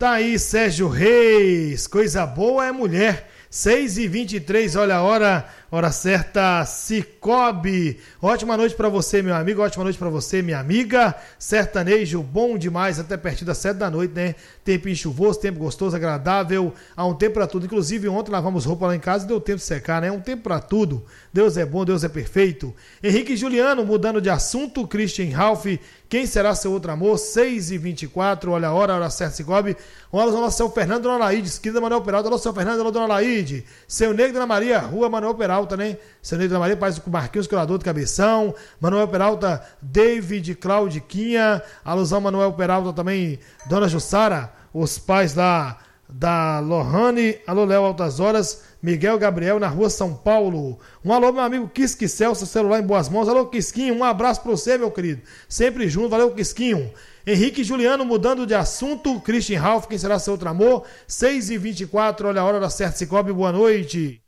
Tá aí Sérgio Reis, coisa boa é mulher. 6h23, olha a hora certa, Cicobi. Ótima noite pra você, meu amigo, ótima noite pra você, minha amiga. Sertanejo bom demais, até pertinho das 7 da noite, né? Tempinho chuvoso, tempo gostoso, agradável, há um tempo pra tudo. Inclusive ontem lavamos roupa lá em casa e deu tempo de secar, né? Um tempo pra tudo. Deus é bom, Deus é perfeito. Henrique Juliano, mudando de assunto, Christian Ralph, quem será seu outro amor? 6h24, olha a hora certa, Cicobi. Olha o seu Fernando, Dona Laíde, esquina Manuel Peralta. Olha o seu Fernando, Dona Laíde. Seu Negro, Dona Maria, Rua Manuel Peralta, né? Seu Negro, Dona Maria, Paz do Marquinhos, Curador de Cabeção. Manuel Peralta, David, Claudiquinha. Alusão Manuel Peralta também, Dona Jussara. Os pais da Lohane. Alô, Léo, Altas Horas. Miguel Gabriel, na Rua São Paulo. Um alô, meu amigo Quisque Celso, celular em boas mãos. Alô, Quisquinho, um abraço pra você, meu querido. Sempre junto, valeu, Quisquinho. Henrique Juliano, mudando de assunto. Christian Ralph, quem será seu outro amor? 6h24, olha a hora certa, Cicobi, boa noite.